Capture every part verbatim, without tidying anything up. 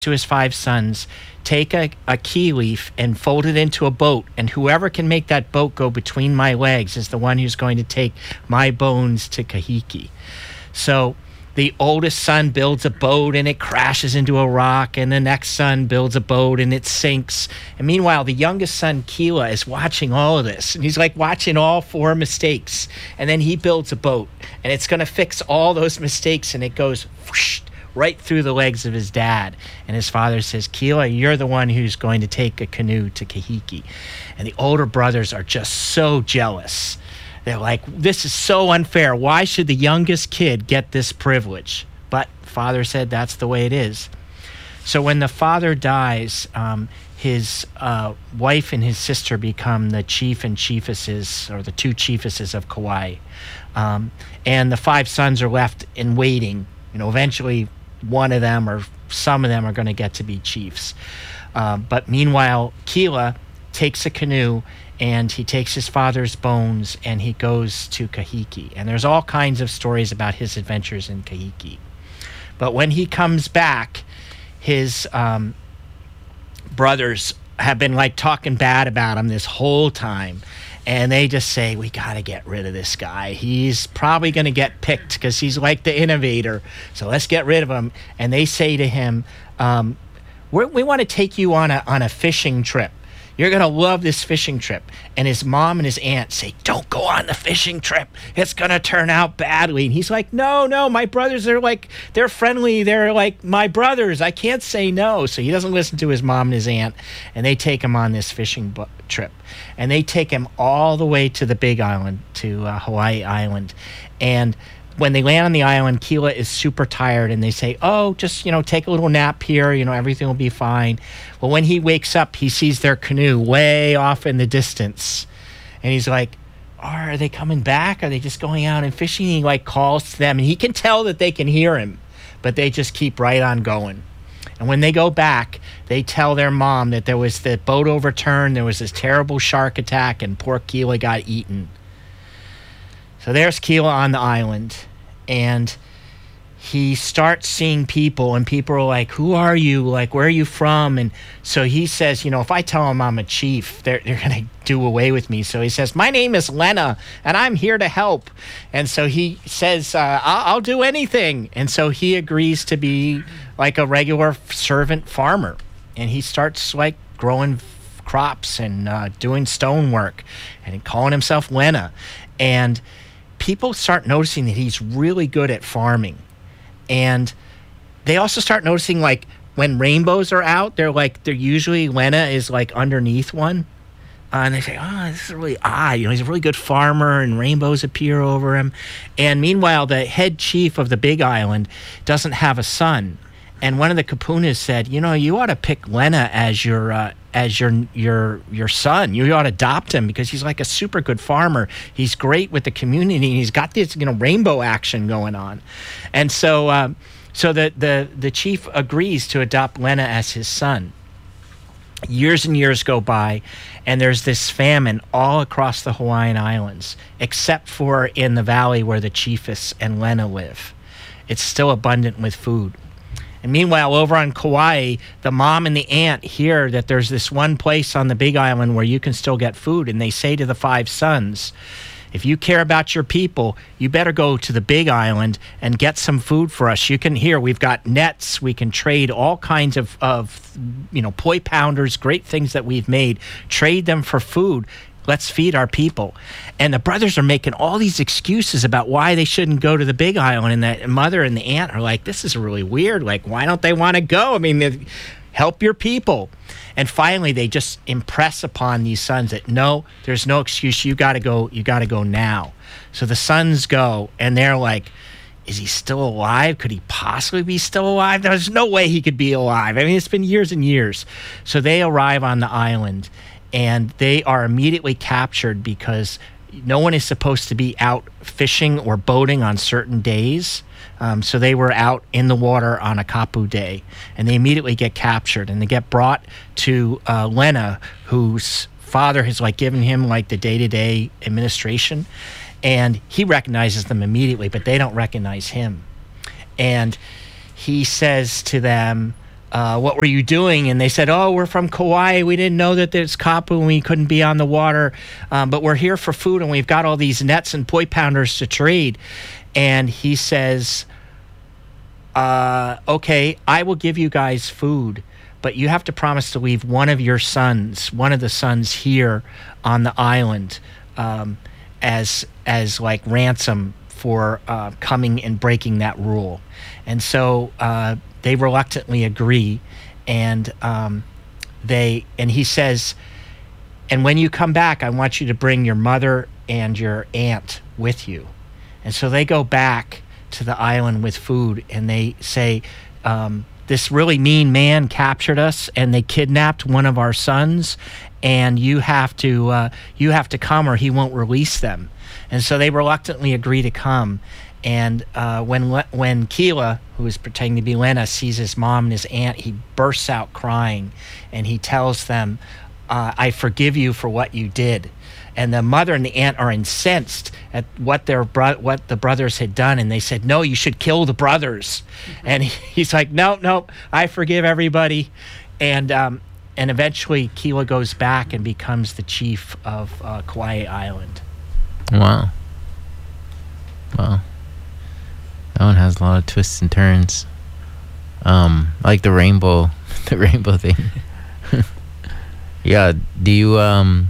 to his five sons, take a, a key leaf and fold it into a boat, and whoever can make that boat go between my legs is the one who's going to take my bones to Kahiki. So the oldest son builds a boat and it crashes into a rock, and the next son builds a boat and it sinks. And meanwhile, the youngest son, Kila, is watching all of this, and he's like watching all four mistakes. And then he builds a boat, and it's going to fix all those mistakes, and it goes whoosh, right through the legs of his dad. And his father says, Kila, you're the one who's going to take a canoe to Kahiki. And the older brothers are just so jealous. They're like, this is so unfair. Why should the youngest kid get this privilege? But father said that's the way it is. So when the father dies, um, his uh, wife and his sister become the chief and chiefesses, or the two chiefesses of Kauai. Um, and the five sons are left in waiting. You know, eventually one of them or some of them are going to get to be chiefs. Uh, but meanwhile, Kila takes a canoe, and he takes his father's bones and he goes to Kahiki. And there's all kinds of stories about his adventures in Kahiki. But when he comes back, his um, brothers have been like talking bad about him this whole time. And they just say, we got to get rid of this guy. He's probably going to get picked because he's like the innovator. So let's get rid of him. And they say to him, um, We're, we want to take you on a on a fishing trip. You're going to love this fishing trip. And his mom and his aunt say, don't go on the fishing trip. It's going to turn out badly. And he's like, no, no, my brothers are like, they're friendly. They're like my brothers. I can't say no. So he doesn't listen to his mom and his aunt. And they take him on this fishing bu- trip. And they take him all the way to the Big Island, to uh, Hawaii Island. And when they land on the island, Kila is super tired, and they say, oh, just, you know, take a little nap here, you know, everything will be fine. Well, when he wakes up, he sees their canoe way off in the distance. And he's like, oh, are they coming back? Are they just going out and fishing? He, like, calls to them, and he can tell that they can hear him, but they just keep right on going. And when they go back, they tell their mom that there was the boat overturned, there was this terrible shark attack, and poor Kila got eaten. So there's Kila on the island, and he starts seeing people, and people are like, who are you? Like, where are you from? And so he says, you know, if I tell them I'm a chief, they're, they're going to do away with me. So he says, my name is Lena, and I'm here to help. And so he says, uh, I'll, I'll do anything. And so he agrees to be like a regular servant farmer. And he starts, like, growing f- crops and uh, doing stonework, and calling himself Lena. And people start noticing that he's really good at farming. And they also start noticing, like, when rainbows are out, they're like, they're usually, Lena is like underneath one. Uh, and they say, oh, this is really odd. You know, he's a really good farmer, and rainbows appear over him. And meanwhile, the head chief of the Big Island doesn't have a son. And one of the kapunas said, you know, you ought to pick Lena as your uh, as your your your son. You ought to adopt him because he's like a super good farmer. He's great with the community, and he's got this, you know, rainbow action going on. And so um, so the, the, the chief agrees to adopt Lena as his son. Years and years go by, and there's this famine all across the Hawaiian Islands, except for in the valley where the chiefess and Lena live. It's still abundant with food. And meanwhile, over on Kauai, the mom and the aunt hear that there's this one place on the Big Island where you can still get food. And they say to the five sons, if you care about your people, you better go to the Big Island and get some food for us. You can hear we've got nets. We can trade all kinds of, of you know, poi pounders, great things that we've made. Trade them for food. Let's feed our people. And the brothers are making all these excuses about why they shouldn't go to the Big Island. And the mother and the aunt are like, this is really weird. Like, why don't they want to go? I mean, help your people. And finally, they just impress upon these sons that, no, there's no excuse. You got to go. You got to go now. So the sons go, and they're like, is he still alive? Could he possibly be still alive? There's no way he could be alive. I mean, it's been years and years. So they arrive on the island, and they are immediately captured because no one is supposed to be out fishing or boating on certain days. Um, so they were out in the water on a kapu day, and they immediately get captured, and they get brought to uh, Lena, whose father has like given him like the day-to-day administration, and he recognizes them immediately, but they don't recognize him. And he says to them, uh, what were you doing? And they said, oh, we're from Kauai. We didn't know that there's kapu and we couldn't be on the water. Um, but we're here for food and we've got all these nets and poi pounders to trade. And he says, uh, okay, I will give you guys food, but you have to promise to leave one of your sons, one of the sons here on the island, um, as as like ransom for uh, coming and breaking that rule. And so uh, they reluctantly agree, and um, they and he says, and when you come back, I want you to bring your mother and your aunt with you. And so they go back to the island with food, and they say, um, this really mean man captured us, and they kidnapped one of our sons, and you have to uh, you have to come or he won't release them. And so they reluctantly agree to come. And uh, when Le- when Kila, who is pretending to be Lena, sees his mom and his aunt, he bursts out crying, and he tells them, uh, I forgive you for what you did. And the mother and the aunt are incensed at what their bro- what the brothers had done, and they said, no, you should kill the brothers. Mm-hmm. And he, he's like, no, no, I forgive everybody. And um, and eventually Kila goes back and becomes the chief of uh, Kauai Island. Wow. Wow. That one has a lot of twists and turns. Um, I like the rainbow, the rainbow thing. Yeah. Do you, um,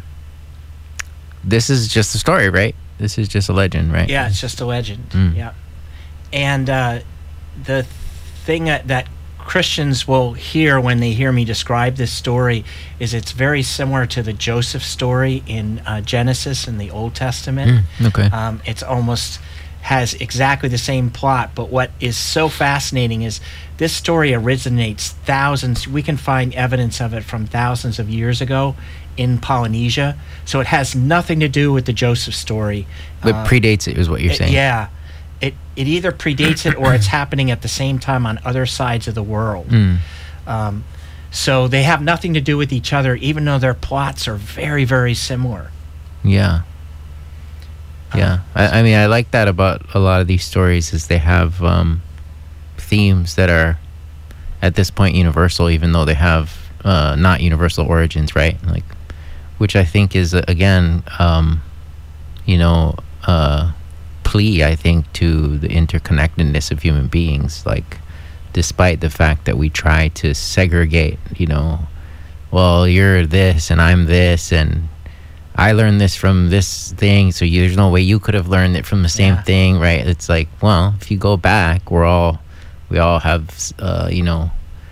this is just a story, right? This is just a legend, right? Yeah, it's just a legend. Mm. Yeah. And uh, the thing that, that Christians will hear when they hear me describe this story is it's very similar to the Joseph story in uh, Genesis in the Old Testament. Mm, okay. Um, it's almost has exactly the same plot, but what is so fascinating is this story originates thousands, we can find evidence of it from thousands of years ago in Polynesia, so it has nothing to do with the Joseph story. But uh, predates it is what you're it, saying. Yeah. It, it either predates it or it's happening at the same time on other sides of the world. Mm. Um, so they have nothing to do with each other, even though their plots are very, very similar. Yeah. Yeah. Um, I, I mean, I like that about a lot of these stories is they have um, themes that are, at this point, universal, even though they have uh, not universal origins, right? Like, which I think is, uh, again, um, you know, uh, plea, I think, to the interconnectedness of human beings. Like, despite the fact that we try to segregate, you know, well, you're this and I'm this, and I learned this from this thing, so you, there's no way you could have learned it from the same Yeah. thing, right? It's like, well, if you go back, we're all, we all have, uh, you know,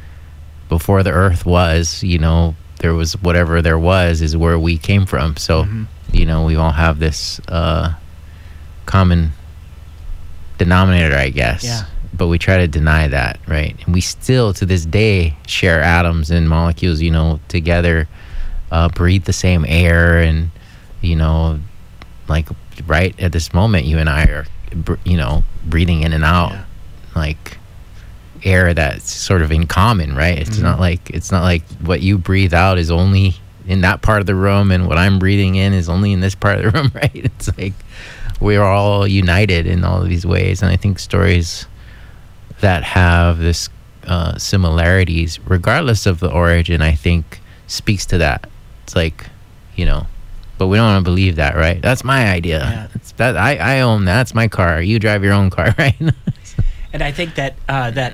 before the earth was, you know, there was whatever there was is where we came from. So, Mhm. you know, we all have this uh, common denominator, I guess. Yeah. But we try to deny that, right? And we still, to this day, share atoms and molecules, you know, together, uh, breathe the same air, and, you know, like, right at this moment, you and I are, br- you know, breathing in and out, Yeah. like, air that's sort of in common, right? It's Mhm. not like, it's not like what you breathe out is only in that part of the room, and what I'm breathing in is only in this part of the room, right? It's like, we're all united in all of these ways. And I think stories that have this uh, similarities, regardless of the origin, I think speaks to that. It's like, you know, but we don't want to believe that, right? That's my idea. Yeah. It's that I, I own that. That's my car. You drive your own car, right? And I think that uh, that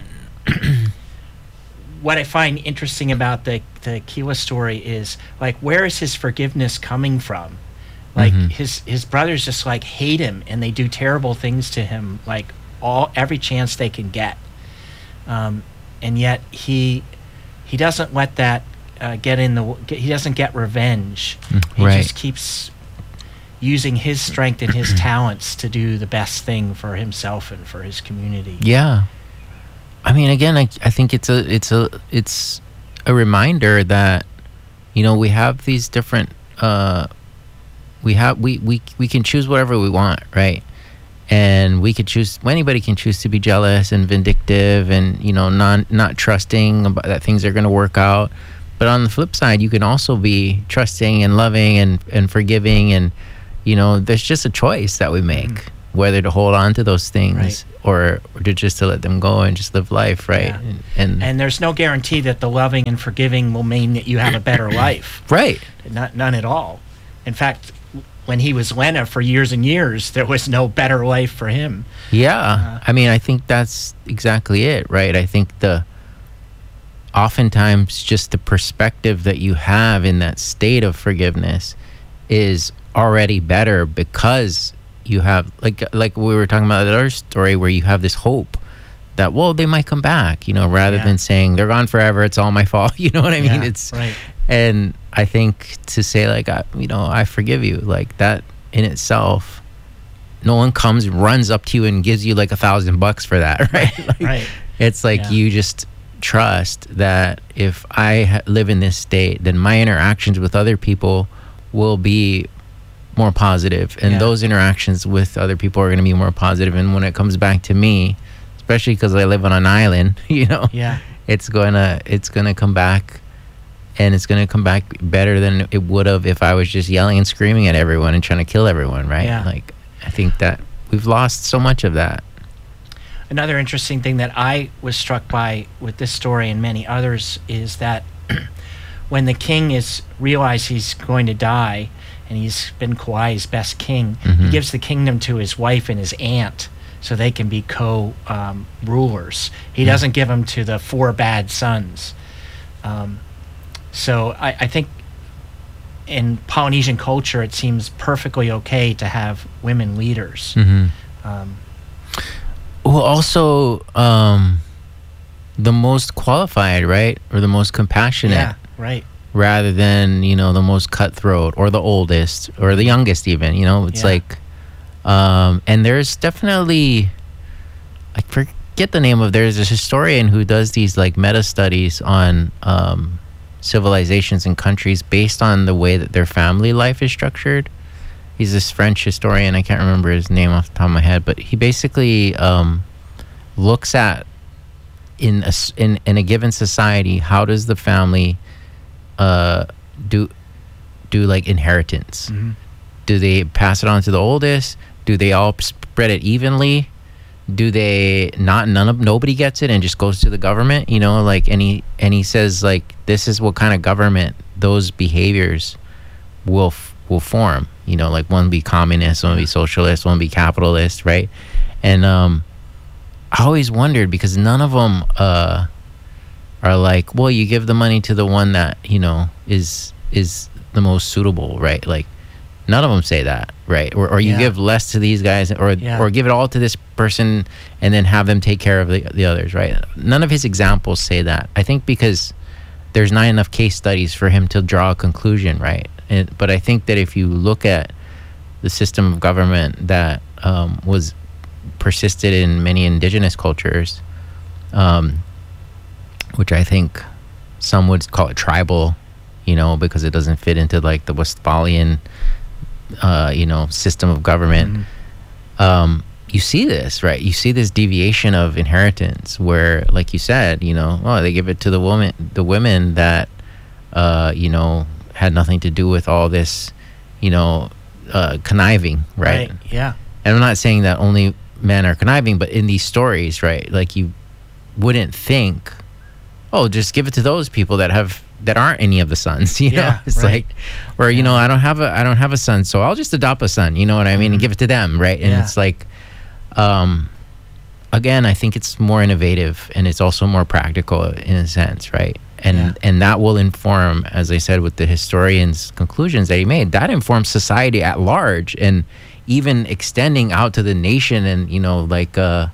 what I find interesting about the the Kila story is, like, where is his forgiveness coming from? Like, Mhm. his his brothers just like hate him, and they do terrible things to him, like all every chance they can get. Um, and yet he he doesn't let that uh, get in the. He doesn't get revenge. He Right. just keeps using his strength and his talents to do the best thing for himself and for his community. Yeah. I mean, again, I, I think it's a it's a it's a reminder that, you know, we have these different uh, we have we, we we can choose whatever we want, right? And we could choose. Anybody can choose to be jealous and vindictive, and, you know, not not trusting about that things are going to work out. But on the flip side, you can also be trusting and loving and and forgiving, and, you know, there's just a choice that we make. whether to hold on to those things Right. or, or to just to let them go and just live life, right? Yeah. And, and And there's no guarantee that the loving and forgiving will mean that you have a better life. right. Not, none at all. In fact, when he was Lena for years and years, there was no better life for him. Yeah. Uh, I mean, I think that's exactly it, right? I think the oftentimes just the perspective that you have in that state of forgiveness is already better because you have, like like we were talking about the other story, where you have this hope that, well, they might come back, you know, rather Yeah. than saying they're gone forever, it's all my fault. You know what I mean? Yeah, It's right. And I think to say, like, I, you know, I forgive you, like that in itself, no one comes, runs up to you and gives you like a thousand bucks for that, right? Like, Right. It's like Yeah. you just trust that if I ha- live in this state, then my interactions with other people will be more positive, and Yeah. those interactions with other people are going to be more positive. And when it comes back to me, especially because I live on an island, you know, Yeah. it's gonna it's gonna come back, and it's gonna come back better than it would have if I was just yelling and screaming at everyone and trying to kill everyone, right? Yeah. Like, I think that we've lost so much of that. Another interesting thing that I was struck by with this story and many others is that when the king is realized he's going to die and he's been Kauai's best king, he Mhm. gives the kingdom to his wife and his aunt so they can be co-rulers. He Yeah. doesn't give them to the four bad sons. Um, so I, I think in Polynesian culture, it seems perfectly okay to have women leaders. Mm-hmm. Um, Well, also, um, the most qualified, right? Or the most compassionate, yeah, right. rather than, you know, the most cutthroat or the oldest or the youngest even, you know? It's Yeah. like, um, and there's definitely, I forget the name of, there's a historian who does these like meta studies on um, civilizations and countries based on the way that their family life is structured. He's this French historian. I can't remember his name off the top of my head, but he basically um, looks at in a, s- in in a given society, how does the family uh, do do like inheritance? Mm-hmm. Do they pass it on to the oldest? Do they all spread it evenly? Do they not? None of nobody gets it and just goes to the government. You know, like and he and he says like this is what kind of government those behaviors will f- will form. You know, like one be communist, one be socialist, one be capitalist, right? And um, I always wondered because none of them uh, are like, well, you give the money to the one that you know is is the most suitable, right? Like none of them say that, right? Or or you Yeah. give less to these guys, or Yeah. or give it all to this person, and then have them take care of the the others, right? None of his examples say that. I think because there's not enough case studies for him to draw a conclusion, right? And, but I think that if you look at the system of government that um, was persisted in many indigenous cultures, um, which I think some would call it tribal, you know, because it doesn't fit into like the Westphalian, uh, you know, system of government. Mhm. Um, you see this, right? You see this deviation of inheritance where, like you said, you know, oh, they give it to the woman, the women that, uh, you know, had nothing to do with all this, you know, uh, conniving, right? Yeah. And I'm not saying that only men are conniving, but in these stories, right? Like you wouldn't think, oh, just give it to those people that have that aren't any of the sons, you know? Yeah, It's right. like, or you Yeah. know, I don't have a I don't have a son, so I'll just adopt a son. You know what I mean? And give it to them, right? And Yeah. it's like, um, again, I think it's more innovative and it's also more practical in a sense, right? And Yeah. and that will inform, as I said, with the historian's conclusions that he made, that informs society at large, and even extending out to the nation, and you know, like uh,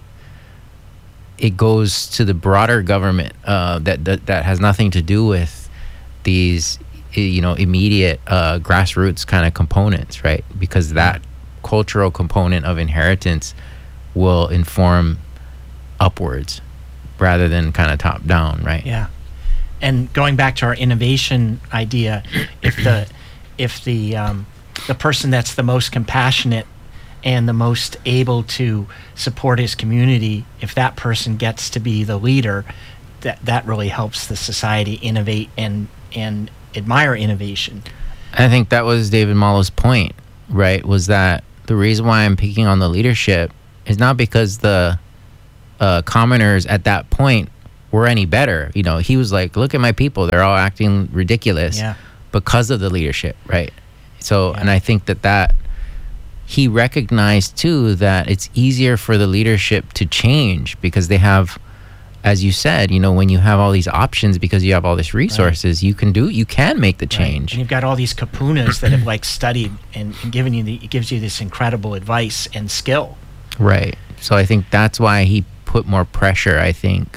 it goes to the broader government uh, that, that that has nothing to do with these, you know, immediate uh, grassroots kind of components, right? Because that cultural component of inheritance will inform upwards rather than kind of top down, right? Yeah. And going back to our innovation idea, if the if the um, the person that's the most compassionate and the most able to support his community, if that person gets to be the leader, that that really helps the society innovate and and admire innovation. I think that was David Malo's point, right? Was that the reason why I'm picking on the leadership is not because the uh, commoners at that point were any better. You know, he was like, look at my people. They're all acting ridiculous Yeah. because of the leadership, right? So, Yeah. and I think that that he recognized too that it's easier for the leadership to change because they have, as you said, you know, when you have all these options because you have all these resources, you can do, you can make the Right. change. And you've got all these kapunas that have like studied and, and given you the, it gives you this incredible advice and skill. Right. So I think that's why he put more pressure, I think,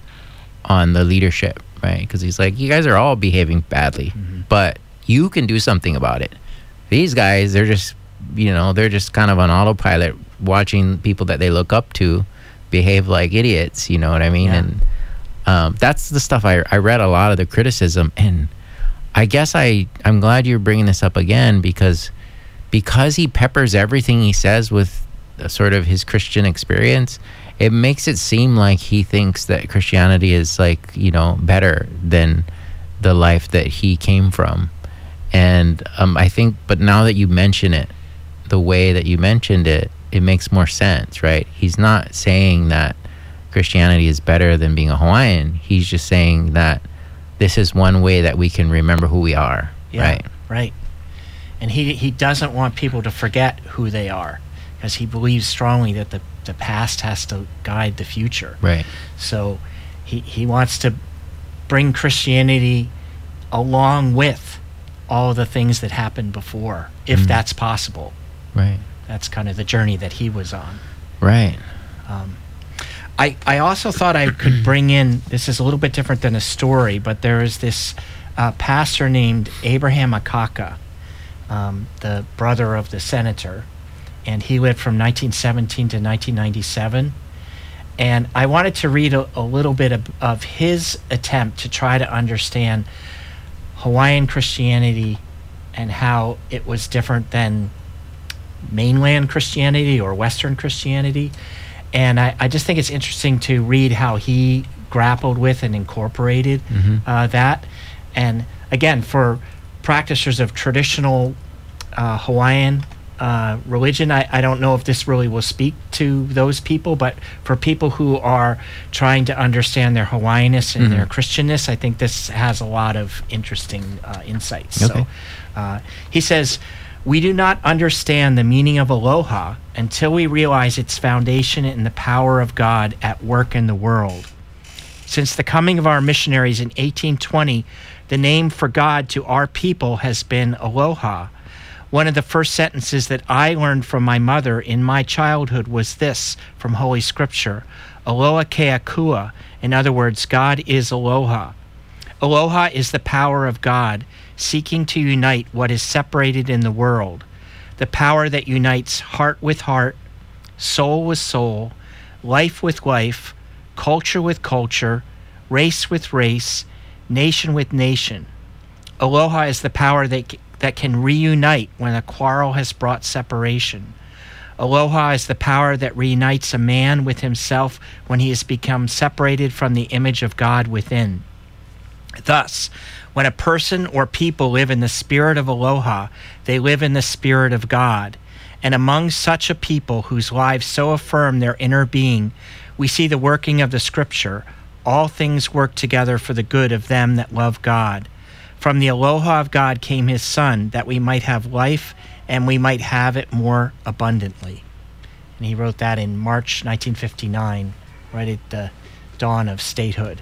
on the leadership, right? Because he's like, you guys are all behaving badly, Mm-hmm. but you can do something about it. These guys, they're just, you know, they're just kind of on autopilot watching people that they look up to behave like idiots, you know what I mean? Yeah. And um, that's the stuff I, I read a lot of the criticism. And I guess I, I'm glad you're bringing this up again because because he peppers everything he says with a sort of his Christian experience, it makes it seem like he thinks that Christianity is like, you know, better than the life that he came from. And um, I think, but now that you mention it, the way that you mentioned it, it makes more sense, right? He's not saying that Christianity is better than being a Hawaiian. He's just saying that this is one way that we can remember who we are, Yeah, right? right. And he he doesn't want people to forget who they are because he believes strongly that the, the past has to guide the future. Right. So he, he wants to bring Christianity along with all of the things that happened before, if Mm. that's possible. Right. That's kind of the journey that he was on. Right. Um, I, I also thought I could bring in, this is a little bit different than a story, but there is this uh, pastor named Abraham Akaka, um, the brother of the senator, and he lived from nineteen seventeen to nineteen ninety-seven. And I wanted to read a, a little bit of, of his attempt to try to understand Hawaiian Christianity and how it was different than mainland Christianity or Western Christianity. And I, I just think it's interesting to read how he grappled with and incorporated Mhm. uh, that. And again, for practitioners of traditional uh, Hawaiian uh, religion, I, I don't know if this really will speak to those people, but for people who are trying to understand their Hawaiianness and Mhm. their Christianness, I think this has a lot of interesting uh, insights. Okay. So uh, he says, we do not understand the meaning of aloha until we realize its foundation in the power of God at work in the world. Since the coming of our missionaries in eighteen twenty, the name for God to our people has been aloha. One of the first sentences that I learned from my mother in my childhood was this from Holy Scripture, Aloha Keakua. In other words, God is aloha. Aloha is the power of God, seeking to unite what is separated in the world, the power that unites heart with heart, soul with soul, life with life, culture with culture, race with race, nation with nation. Aloha is the power that, that can reunite when a quarrel has brought separation. Aloha is the power that reunites a man with himself when he has become separated from the image of God within. Thus, when a person or people live in the spirit of aloha, they live in the spirit of God. And among such a people whose lives so affirm their inner being, we see the working of the Scripture. All things work together for the good of them that love God. From the aloha of God came his Son, that we might have life and we might have it more abundantly. And he wrote that in March nineteen fifty-nine, right at the dawn of statehood.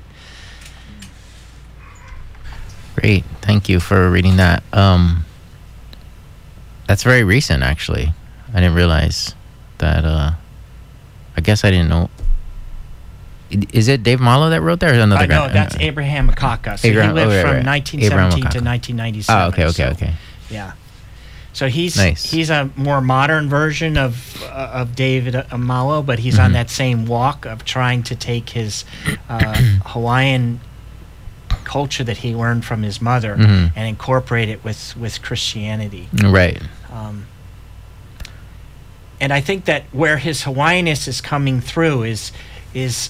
Great. Thank you for reading that. Um, that's very recent, actually. I didn't realize that. Uh, I guess I didn't know. I- Is it Dave Malo that wrote that, or another Uh, guy? no, that's Abraham Akaka. So Abraham- he lived oh, right, from right. nineteen Abraham seventeen to Akaka. nineteen ninety-seven. Oh, okay, okay, so, okay. Yeah. So he's Nice. he's a more modern version of uh, of David Amalo, but he's on Mhm. that same walk of trying to take his uh, Hawaiian culture that he learned from his mother Mhm. and incorporate it with, with Christianity. Right. Um, and I think that where his Hawaiianness is coming through is is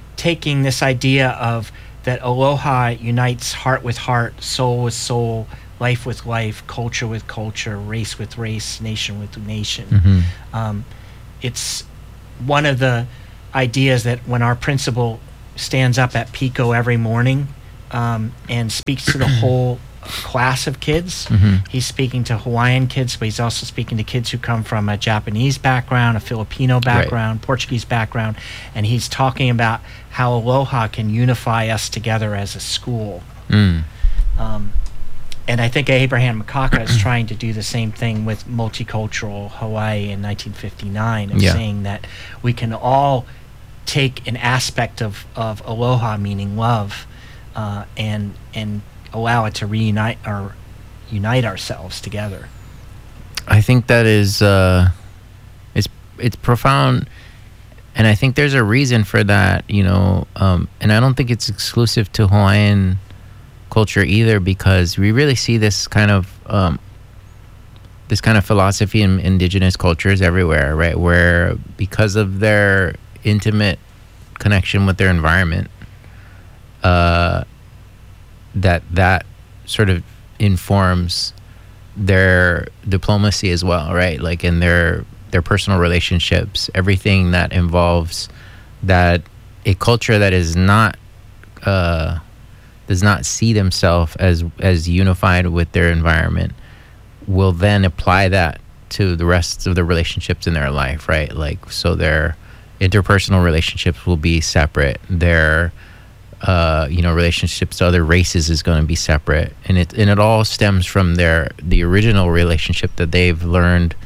taking this idea of that aloha unites heart with heart, soul with soul, life with life, culture with culture, race with race, nation with nation. Mm-hmm. Um, it's one of the ideas that when our principal stands up at Pico every morning um, and speaks to the whole class of kids, Mm-hmm. he's speaking to Hawaiian kids, but he's also speaking to kids who come from a Japanese background, a Filipino background, Right. Portuguese background, and he's talking about how Aloha can unify us together as a school. Mm. Um, and I think Abraham Makaka is trying to do the same thing with multicultural Hawaii in nineteen fifty-nine, of Yeah. saying that we can all take an aspect of, of Aloha, meaning love, uh, and and allow it to reunite or unite ourselves together. I think that is uh, it's it's profound, and I think there's a reason for that. You know, um, and I don't think it's exclusive to Hawaiian culture either, because we really see this kind of um, this kind of philosophy in indigenous cultures everywhere, right? Where because of their intimate connection with their environment, uh, that that sort of informs their diplomacy as well, right? Like in their their personal relationships, everything that involves that a culture that is not uh, does not see themselves as as unified with their environment will then apply that to the rest of the relationships in their life, right? Like, so their interpersonal relationships will be separate. Their uh, you know, relationships to other races is going to be separate, and it and it all stems from their the original relationship that they've learned,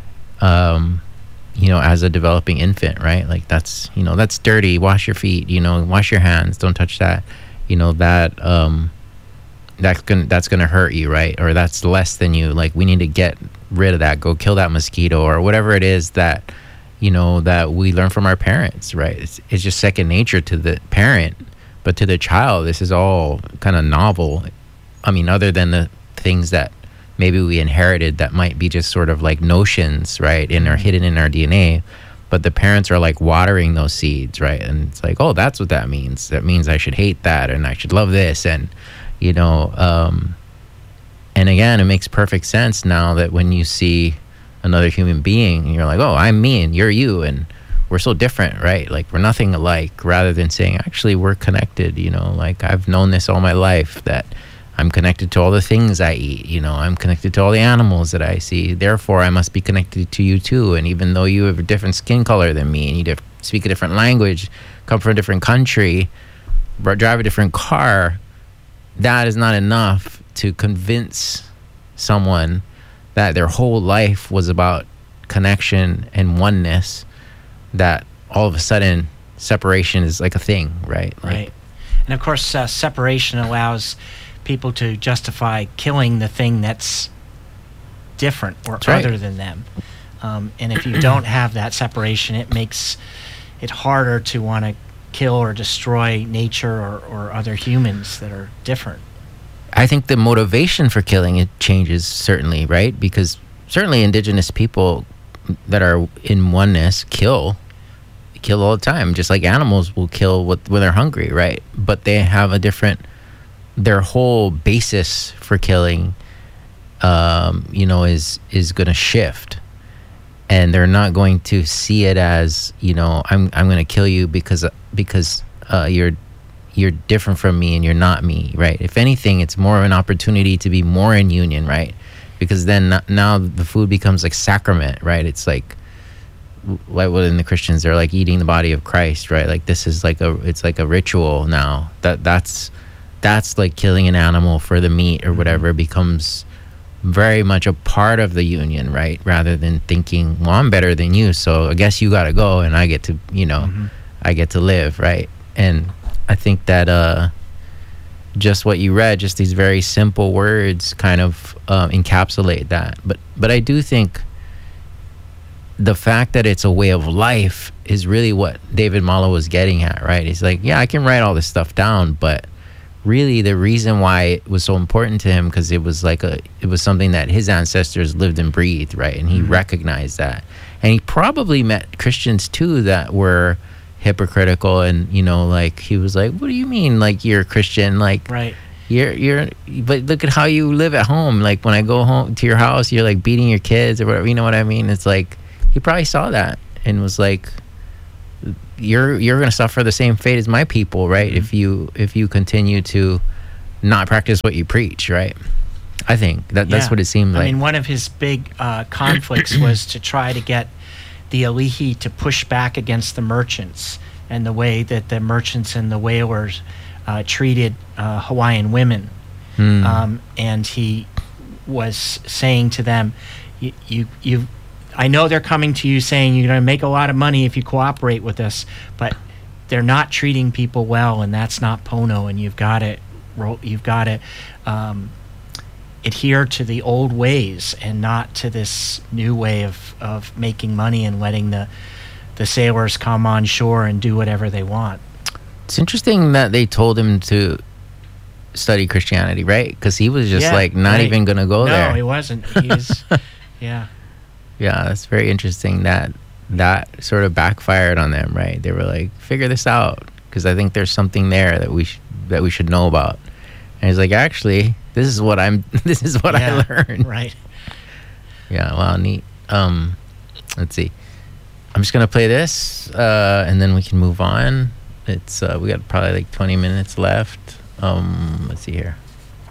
um, you know, as a developing infant, right? Like that's you know that's dirty. Wash your feet. You know, wash your hands. Don't touch that. You know that um, that's gonna that's gonna hurt you, right? Or that's less than you. Like we need to get rid of that. Go kill that mosquito or whatever it is that you know that we learn from our parents, right? It's it's just second nature to the parent. But to the child, this is all kind of novel. I mean, other than the things that maybe we inherited that might be just sort of like notions, right, and are hidden in our D N A. But the parents are like watering those seeds, right? And it's like, oh, that's what that means. That means I should hate that and I should love this. And, you know, um, and again, it makes perfect sense now that when you see another human being, and you're like, oh, I'm me and you're you. And we're so different, right? Like we're nothing alike, rather than saying, actually, we're connected, you know, like I've known this all my life, that I'm connected to all the things I eat, you know, I'm connected to all the animals that I see. Therefore, I must be connected to you too. And even though you have a different skin color than me and you dif- speak a different language, come from a different country, drive a different car, that is not enough to convince someone that their whole life was about connection and oneness, that all of a sudden separation is like a thing, right? Like, Right. And of course, uh, separation allows people to justify killing the thing that's different or That's right. other than them. Um, and if you don't have that separation, it makes it harder to want to kill or destroy nature or, or other humans that are different. I think the motivation for killing it changes, certainly, right? Because certainly indigenous people that are in oneness kill kill all the time, just like animals will kill with, when they're hungry, right? But they have a different, their whole basis for killing um, you know is is going to shift, and they're not going to see it as, you know, I'm I'm going to kill you because because uh, you're you're different from me and you're not me, right? If anything, it's more of an opportunity to be more in union, right? Because then n- now the food becomes like sacrament, right? It's like, like within the Christians, they're like eating the body of Christ, right? Like this is like a, it's like a ritual now. That that's that's like killing an animal for the meat or whatever becomes very much a part of the union, right? Rather than thinking, well, I'm better than you, so I guess you got to go and I get to, you know, Mm-hmm. I get to live, right? And I think that uh, just what you read, just these very simple words, kind of uh, encapsulate that. But but I do think the fact that it's a way of life is really what David Malo was getting at, right? He's like, yeah, I can write all this stuff down, but really the reason why it was so important to him, because it was like a, it was something that his ancestors lived and breathed, right? And he mm-hmm. recognized that. And he probably met Christians too that were hypocritical, and, you know, like he was like, what do you mean, like, you're a Christian? Like, right. You're you're but look at how you live at home. Like when I go home to your house, you're like beating your kids or whatever, you know what I mean? It's like he probably saw that and was like, you're you're gonna suffer the same fate as my people, right? Mm-hmm. If you if you continue to not practice what you preach, right? I think that yeah. that's what it seemed like. I mean, one of his big uh, conflicts was to try to get the Ali'i to push back against the merchants and the way that the merchants and the whalers uh, treated uh, Hawaiian women. Mm. Um, and he was saying to them, you, you, you, I know they're coming to you saying you're going to make a lot of money if you cooperate with us, but they're not treating people well, and that's not Pono, and you've got to, you've got to um, adhere to the old ways and not to this new way of, of making money and letting the the sailors come on shore and do whatever they want. It's interesting that they told him to study Christianity, right? Because he was just yeah, like not right. even going to go no, there. No, he wasn't. He's, yeah. Yeah, that's very interesting that that sort of backfired on them, right? They were like, figure this out, because I think there's something there that we sh- that we should know about. And he's like, actually, this is what I'm. This is what yeah, I learned. Right. Yeah. Wow. Neat. Um, let's see. I'm just gonna play this, uh, and then we can move on. It's uh, we got probably like twenty minutes left. Um, let's see here.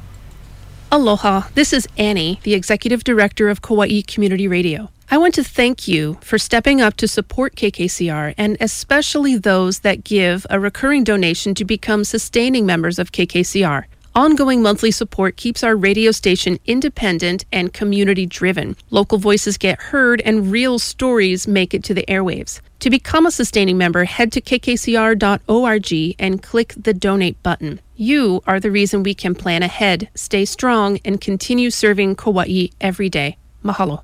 Aloha. This is Annie, the Executive Director of Kauai Community Radio. I want to thank you for stepping up to support K K C R, and especially those that give a recurring donation to become sustaining members of K K C R. Ongoing monthly support keeps our radio station independent and community-driven. Local voices get heard and real stories make it to the airwaves. To become a sustaining member, head to k k c r dot org and click the donate button. You are the reason we can plan ahead, stay strong, and continue serving Kauai every day. Mahalo.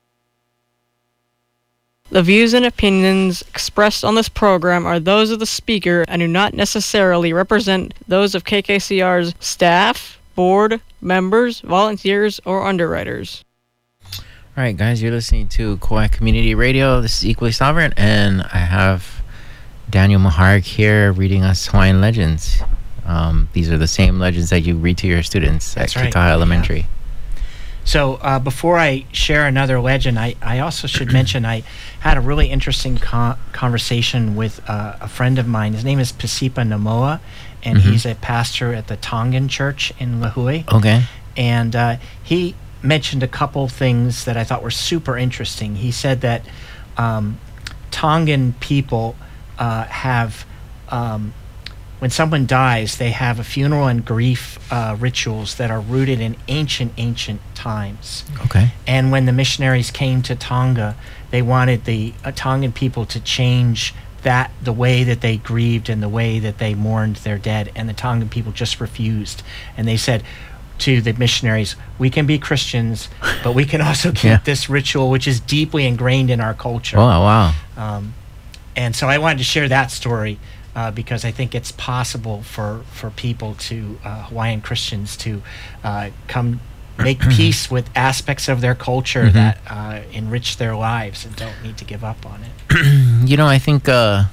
The views and opinions expressed on this program are those of the speaker and do not necessarily represent those of K K C R's staff, board, members, volunteers, or underwriters. All right, guys, you're listening to Kauai Community Radio. This is Equally Sovereign, and I have Daniel Maharg here reading us Hawaiian legends. Um, these are the same legends that you read to your students That's at right. Kekaha Elementary. Yeah. So uh, before I share another legend, I, I also should mention I had a really interesting con- conversation with uh, a friend of mine. His name is Pasipa Namoa, and Mm-hmm. he's a pastor at the Tongan Church in Lahui. Okay. And uh, he mentioned a couple things that I thought were super interesting. He said that um, Tongan people uh, have... Um, when someone dies, they have a funeral and grief uh, rituals that are rooted in ancient, ancient times. Okay. And when the missionaries came to Tonga, they wanted the uh, Tongan people to change that, the way that they grieved and the way that they mourned their dead. And the Tongan people just refused. And they said to the missionaries, we can be Christians, but we can also keep Yeah. this ritual, which is deeply ingrained in our culture. Oh, wow. Um, and so I wanted to share that story. Uh, because I think it's possible for, for people to, uh, Hawaiian Christians to uh, come make peace with aspects of their culture Mm-hmm. that uh, enrich their lives and don't need to give up on it. You know, I think uh,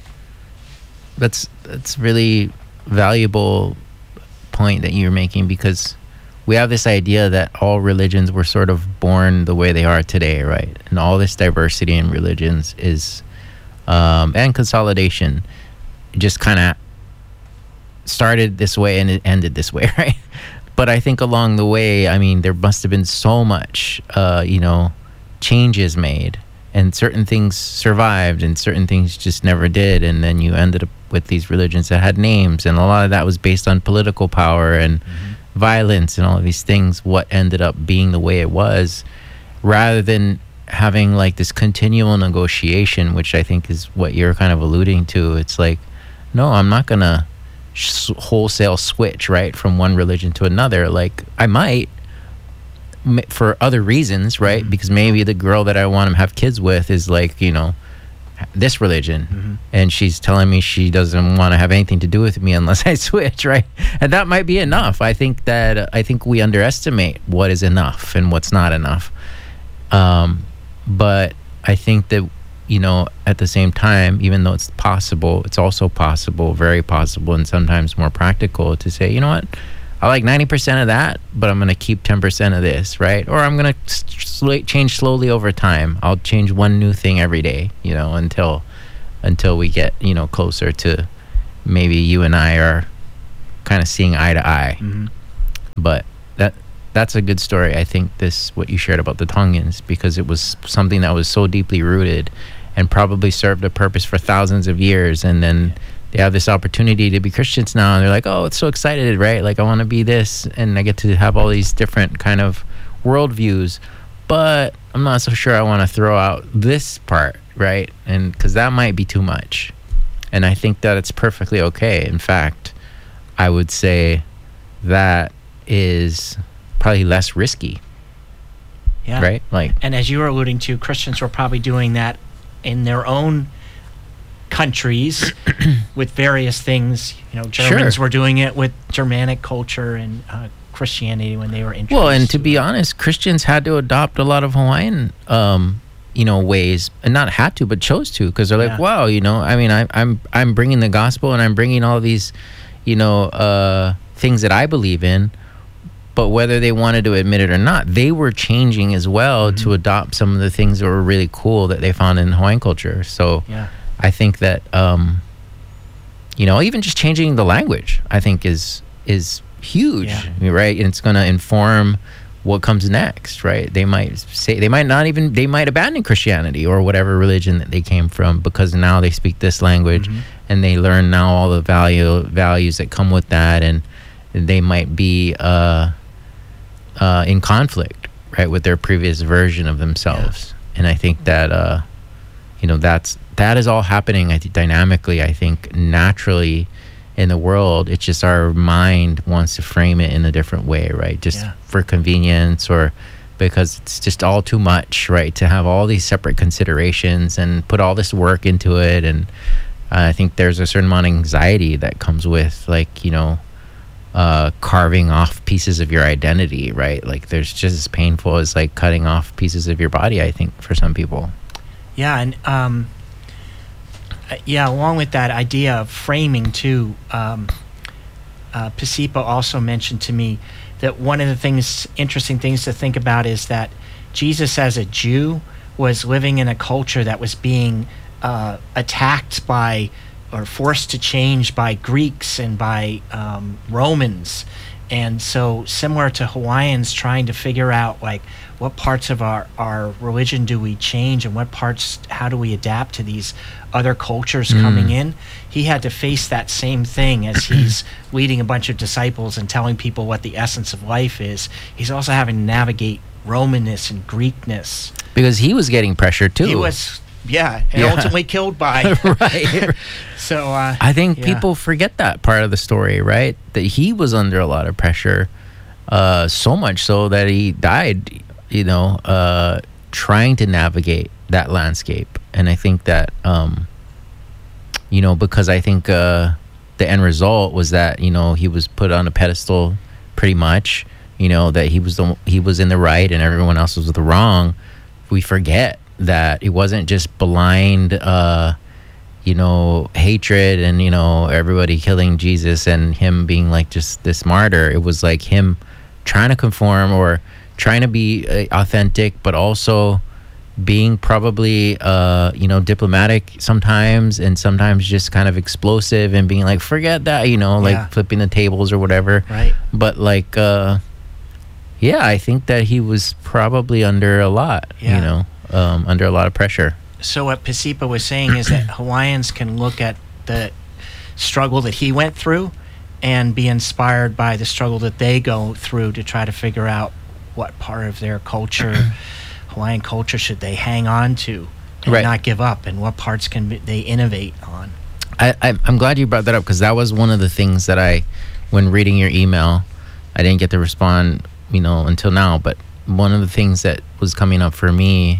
that's that's really valuable point that you're making, because we have this idea that all religions were sort of born the way they are today, right? And all this diversity in religions is um, and consolidation just kind of started this way and it ended this way, right? But I think along the way, I mean, there must have been so much, uh, you know, changes made, and certain things survived and certain things just never did. And then you ended up with these religions that had names, and a lot of that was based on political power and mm-hmm. violence and all of these things, what ended up being the way it was, rather than having like this continual negotiation, which I think is what you're kind of alluding to. It's like, no, I'm not going to sh- wholesale switch, right, from one religion to another. Like, I might m- for other reasons, right? Mm-hmm. Because maybe the girl that I want to have kids with is like, you know, this religion. Mm-hmm. And she's telling me she doesn't want to have anything to do with me unless I switch, right? And that might be enough. I think that, uh, I think we underestimate what is enough and what's not enough. Um, but I think that, you know, at the same time, even though it's possible, it's also possible, very possible, and sometimes more practical to say, you know what, I like ninety percent of that, but I'm going to keep ten percent of this, right? Or I'm going to sl- change slowly over time. I'll change one new thing every day, you know, until until we get, you know, closer to maybe you and I are kind of seeing eye to eye. Mm-hmm. But that that's a good story. I think this, what you shared about the Tongans, because it was something that was so deeply rooted and probably served a purpose for thousands of years, and then they have this opportunity to be Christians now, and they're like, oh, it's so excited, right? Like, I want to be this, and I get to have all these different kind of worldviews, but I'm not so sure I want to throw out this part, right? And because that might be too much. And I think that it's perfectly okay. In fact, I would say that is probably less risky, Yeah. right? Like, And as you were alluding to, Christians were probably doing that in their own countries with various things. You know, Germans Sure. were doing it with Germanic culture and uh, Christianity when they were introduced. well, and to be it. honest, Christians had to adopt a lot of Hawaiian, um, you know, ways, and not had to, but chose to, because they're like, Yeah. wow, you know, I mean, I, I'm I'm bringing the gospel, and I'm bringing all these, you know, uh, things that I believe in. But whether they wanted to admit it or not, they were changing as well Mm-hmm. to adopt some of the things that were really cool that they found in Hawaiian culture. So Yeah. I think that, um, you know, even just changing the language, I think is is huge, Yeah. right? And it's going to inform what comes next, right? They might say, they might not even, they might abandon Christianity or whatever religion that they came from, because now they speak this language, Mhm. and they learn now all the value values that come with that, and they might be uh, uh, in conflict, right, with their previous version of themselves. And I think that, uh, you know, that's that is all happening, I think, dynamically, I think, naturally in the world. It's just our mind wants to frame it in a different way, right? Just Yeah. for convenience, or because it's just all too much, right? To have all these separate considerations and put all this work into it. And I think there's a certain amount of anxiety that comes with, like, you know, uh, carving off pieces of your identity, right? Like, there's just as painful as like cutting off pieces of your body, I think, for some people. Yeah, and um, uh, yeah, along with that idea of framing too, um, uh, Pasipa also mentioned to me that one of the things, interesting things to think about, is that Jesus as a Jew was living in a culture that was being uh, attacked by or forced to change by Greeks and by um, Romans. And so similar to Hawaiians trying to figure out, like, what parts of our, our religion do we change, and what parts, how do we adapt to these other cultures Mm. coming in? He had to face that same thing as he's leading a bunch of disciples and telling people what the essence of life is. He's also having to navigate Romanness and Greekness. Because he was getting pressure too. He was, yeah, and Yeah. ultimately killed by. Right. So uh, I think yeah. people forget that part of the story, right? That he was under a lot of pressure, uh, so much so that he died, you know, uh, trying to navigate that landscape. And I think that, um, you know, because I think uh, the end result was that, you know, he was put on a pedestal pretty much, you know, that he was the he was in the right and everyone else was the wrong. We forget that it wasn't just blind, uh, you know, hatred and, you know, everybody killing Jesus and him being like just this martyr. It was like him trying to conform or trying to be uh, authentic, but also being probably, uh, you know, diplomatic sometimes, and sometimes just kind of explosive and being like, forget that, you know, like Yeah. flipping the tables or whatever. Right. But like, uh, yeah, I think that he was probably under a lot, Yeah. you know, um, under a lot of pressure. So what Pasipa was saying is that Hawaiians can look at the struggle that he went through and be inspired by the struggle that they go through to try to figure out what part of their culture, Hawaiian culture, should they hang on to and Right. not give up, and what parts can be, they innovate on. I, I, I'm glad you brought that up, because that was one of the things that I, when reading your email, I didn't get to respond, you know, until now. But one of the things that was coming up for me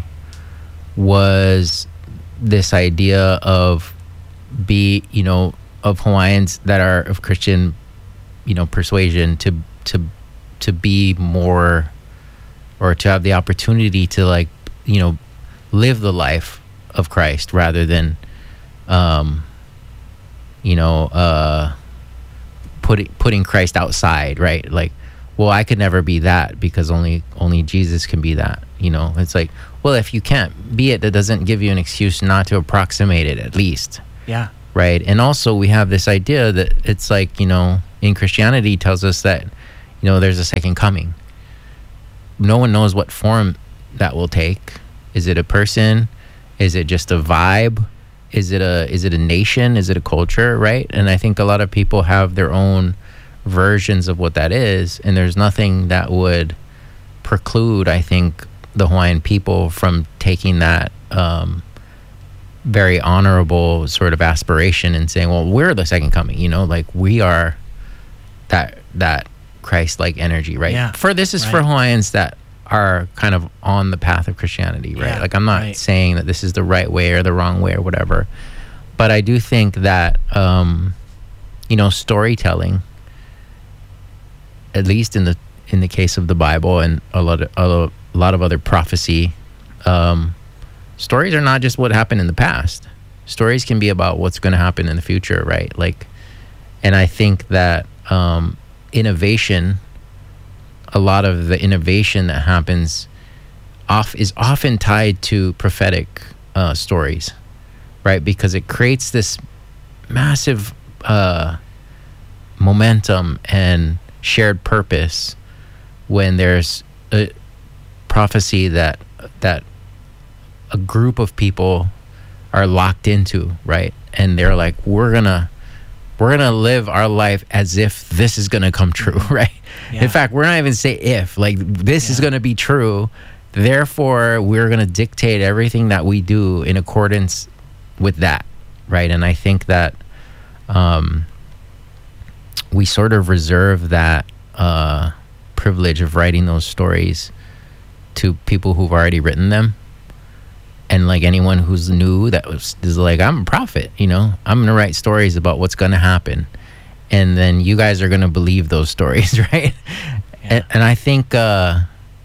was this idea of be, you know, of Hawaiians that are of Christian, you know, persuasion to to to be more, or to have the opportunity to, like, you know, live the life of Christ rather than, um, you know, uh, putting putting Christ outside, right? Like, well, I could never be that because only only Jesus can be that. You know, it's like, well, if you can't be it, that doesn't give you an excuse not to approximate it, at least. Yeah. Right. And also we have this idea that it's like, you know, in Christianity tells us that, you know, there's a second coming. No one knows what form that will take. Is it a person? Is it just a vibe? Is it a is it a nation? Is it a culture? Right. And I think a lot of people have their own versions of what that is, and there's nothing that would preclude, I think, the Hawaiian people from taking that um, very honorable sort of aspiration and saying, well, we're the second coming, you know, like we are that that Christ-like energy, right? Yeah, for this is right. for Hawaiians that are kind of on the path of Christianity, right? Yeah, like I'm not right. saying that this is the right way or the wrong way or whatever, but I do think that um, you know, storytelling, at least in the in the case of the Bible and a lot of a lot of other prophecy, um, stories are not just what happened in the past. Stories can be about what's going to happen in the future, right? Like, and I think that um, innovation, a lot of the innovation that happens, off is often tied to prophetic uh, stories, right? Because it creates this massive uh, momentum and shared purpose when there's a prophecy that that a group of people are locked into, right? And they're like, we're gonna we're gonna live our life as if this is gonna come true, right? Yeah. In fact, we're not even say if, like this Yeah. is gonna be true. Therefore, we're gonna dictate everything that we do in accordance with that, right? And I think that um, we sort of reserve that uh, privilege of writing those stories to people who've already written them. And like anyone who's new that was is like, I'm a prophet, you know, I'm going to write stories about what's going to happen. And then you guys are going to believe those stories, right? Yeah. And, and I think, uh,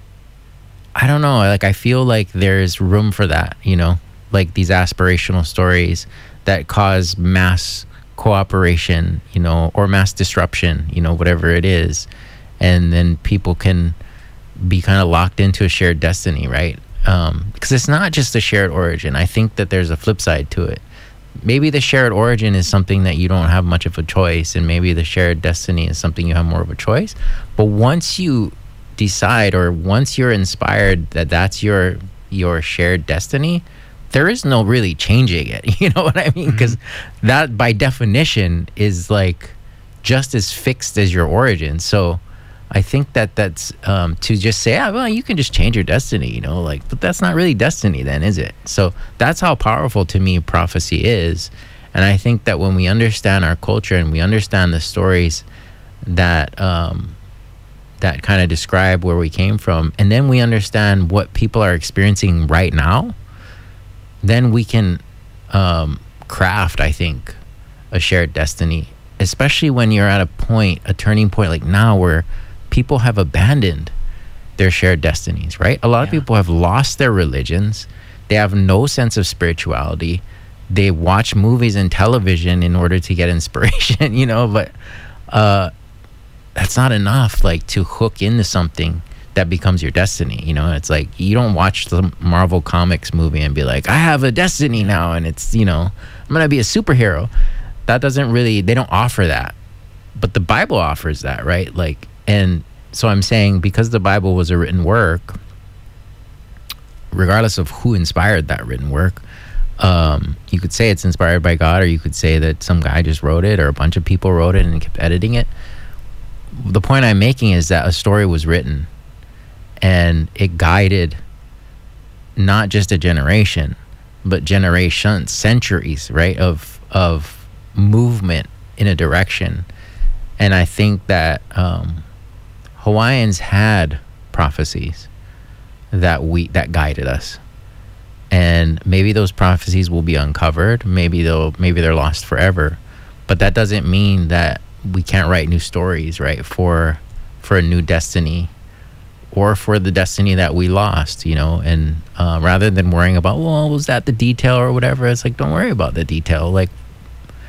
I don't know, like I feel like there's room for that, you know, like these aspirational stories that cause mass cooperation, you know, or mass disruption, you know, whatever it is. And then people can be kind of locked into a shared destiny, right? Um, because it's not just a shared origin. I think that there's a flip side to it. Maybe the shared origin is something that you don't have much of a choice, and maybe the shared destiny is something you have more of a choice. But once you decide, or once you're inspired that that's your your shared destiny, there is no really changing it. You know what I mean? Because mm-hmm. that, by definition, is like just as fixed as your origin. So I think that that's um, to just say, ah, well, you can just change your destiny, you know, like, but that's not really destiny then, is it? So that's how powerful to me prophecy is. And I think that when we understand our culture and we understand the stories that um, that kind of describe where we came from, and then we understand what people are experiencing right now, then we can um, craft, I think, a shared destiny, especially when you're at a point, a turning point like now where people have abandoned their shared destinies, right? A lot yeah. of people have lost their religions. They have no sense of spirituality. They watch movies and television in order to get inspiration, you know, but uh, that's not enough, like, to hook into something that becomes your destiny. You know, it's like, you don't watch the Marvel Comics movie and be like, I have a destiny now, and it's, you know, I'm going to be a superhero. That doesn't really, they don't offer that. But the Bible offers that, right? Like, and so I'm saying, because the Bible was a written work, regardless of who inspired that written work, um, you could say it's inspired by God, or you could say that some guy just wrote it, or a bunch of people wrote it and kept editing it. The point I'm making is that a story was written, and it guided not just a generation, but generations, centuries, right, of of movement in a direction. And I think that um, Hawaiians had prophecies that we that guided us, and maybe those prophecies will be uncovered. Maybe they'll maybe they're lost forever, but that doesn't mean that we can't write new stories, right? For for a new destiny, or for the destiny that we lost, you know. And uh, rather than worrying about, well, was that the detail or whatever, it's like, don't worry about the detail. Like,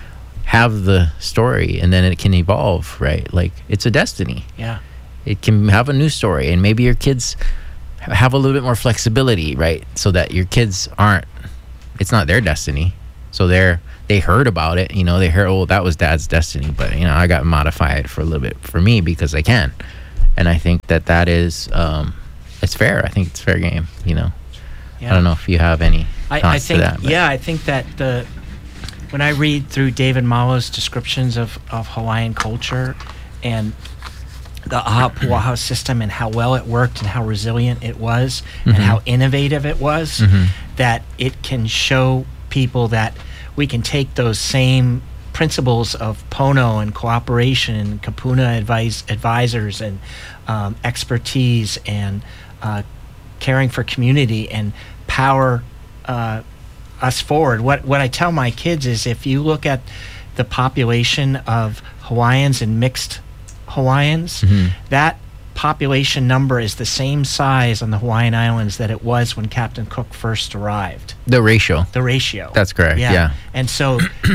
have the story, and then it can evolve, right? Like, it's a destiny. Yeah. It can have a new story, and maybe your kids have a little bit more flexibility, right? So that your kids aren't, it's not their destiny. So they're, they heard about it, you know, they heard, oh, that was dad's destiny, but, you know, I got modified for a little bit for me because I can. And I think that that is, um, it's fair. I think it's fair game, you know. Yeah. I don't know if you have any thoughts I, I think, to that. But. Yeah, I think that the when I read through David Malo's descriptions of, of Hawaiian culture and the Ahapuaha system and how well it worked and how resilient it was Mm-hmm. and how innovative it was, Mhm. that it can show people that we can take those same principles of Pono and cooperation and Kapuna advice, advisors and um, expertise and uh, caring for community and power uh, us forward. What what I tell my kids is, if you look at the population of Hawaiians and mixed Hawaiians, Mhm. that population number is the same size on the Hawaiian Islands that it was when Captain Cook first arrived. The ratio. The ratio. That's correct, yeah. And so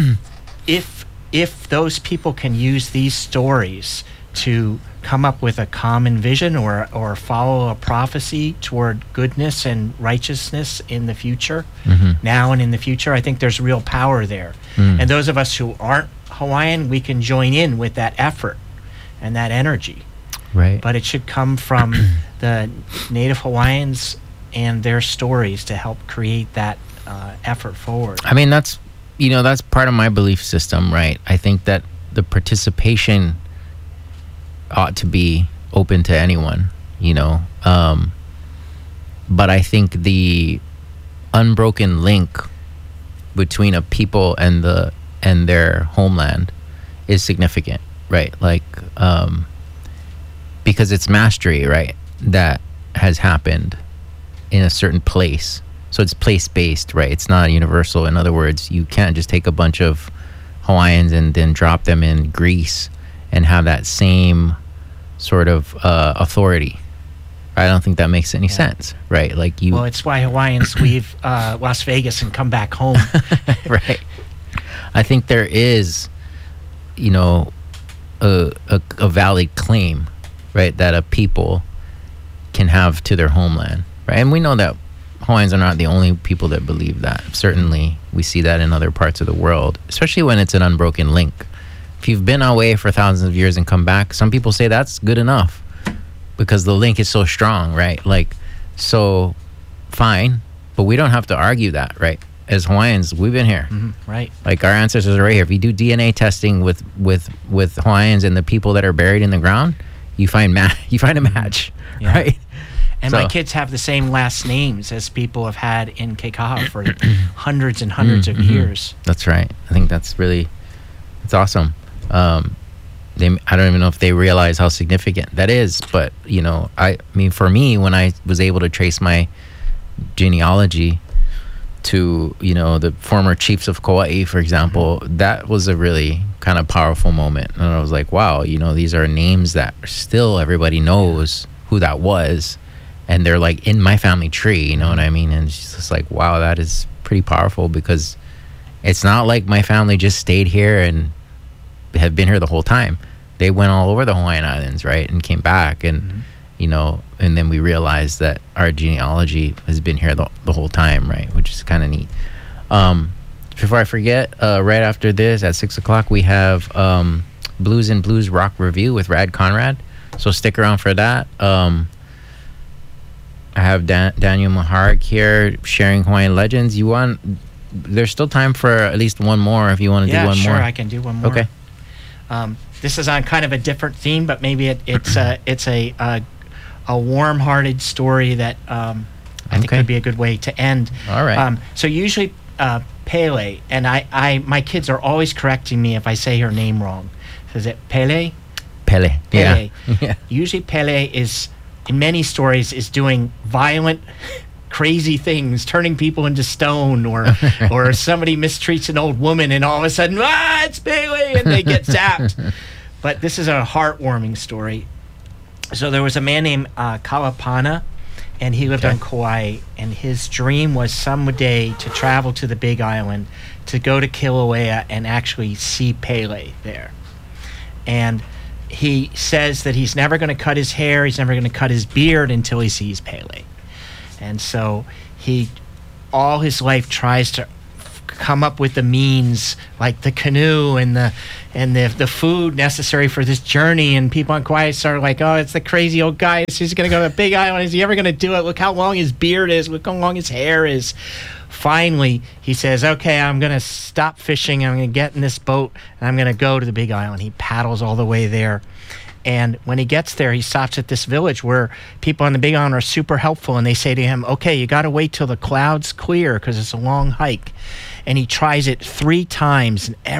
if if those people can use these stories to come up with a common vision or or follow a prophecy toward goodness and righteousness in the future, Mhm. now and in the future, I think there's real power there. Mm. And those of us who aren't Hawaiian, we can join in with that effort and that energy. Right. But it should come from the Native Hawaiians and their stories to help create that uh, effort forward. I mean, that's, you know, that's part of my belief system, right? I think that the participation ought to be open to anyone, you know. Um, but I think the unbroken link between a people and the and their homeland is significant, right? Like, um, because it's mastery, right, that has happened in a certain place. So it's place-based, right? It's not universal. In other words, you can't just take a bunch of Hawaiians and then drop them in Greece and have that same sort of uh, authority. I don't think that makes any Yeah. sense, right? Like you, Well, it's why Hawaiians leave uh, Las Vegas and come back home. right? I think there is, you know, a, a, a valid claim, right, that a people can have to their homeland, right? And we know that Hawaiians are not the only people that believe that. Certainly, we see that in other parts of the world, especially when it's an unbroken link. If you've been away for thousands of years and come back, some people say that's good enough because the link is so strong, right? Like, so fine, but we don't have to argue that, right? As Hawaiians, we've been here. Mhm, right. Like, our ancestors are right here. If you do D N A testing with with with Hawaiians and the people that are buried in the ground, you find ma- you find a match, Yeah. right? And So- my kids have the same last names as people have had in Keikaha for hundreds and hundreds of Mhm. years. That's right. I think that's really, it's awesome. Um, they, I don't even know if they realize how significant that is, but you know, I, I mean, for me, when I was able to trace my genealogy to, you know, the former chiefs of Kauai, for example, that was a really kind of powerful moment. And I was like, wow, you know, these are names that still everybody knows who that was. And they're like in my family tree, you know what I mean? And it's just like, wow, that is pretty powerful because it's not like my family just stayed here and have been here the whole time. They went all over the Hawaiian Islands, right? And came back and, Mhm. you know, and then we realized that our genealogy has been here the, the whole time, right? Which is kind of neat. Um, before I forget, uh, right after this at six o'clock, we have um, Blues and Blues Rock Review with Rad Conrad. So stick around for that. Um, I have Dan- Daniel Maharik here sharing Hawaiian legends. You want? There's still time for at least one more if you want to Yeah, do one sure, more. I can do one more. Okay. Um, this is on kind of a different theme, but maybe it, it's a it's a a, a warm-hearted story that um, I think Okay. would be a good way to end. All right. Um, so usually uh, Pele, and I, I my kids are always correcting me if I say her name wrong. Is it Pele? Pele. Pele. Yeah. yeah. Usually Pele is, in many stories, is doing violent, crazy things, turning people into stone, or or somebody mistreats an old woman and all of a sudden, ah, it's Pele, and they get zapped. But this is a heartwarming story. So there was a man named uh, Kalapana, and he lived Okay. on Kauai, and his dream was someday to travel to the Big Island, to go to Kilauea and actually see Pele there. And he says that he's never going to cut his hair, he's never going to cut his beard until he sees Pele. And so he, all his life, tries to come up with the means, like the canoe and the and the the food necessary for this journey. And people on Kauai start like, oh, it's the crazy old guy. He's going to go to the Big Island. Is he ever going to do it? Look how long his beard is. Look how long his hair is. Finally, he says, okay, I'm going to stop fishing. I'm going to get in this boat, and I'm going to go to the Big Island. He paddles all the way there. And when he gets there, he stops at this village where people on the Big Island are super helpful, and they say to him, okay, you got to wait till the clouds clear because it's a long hike. And he tries it three times, and every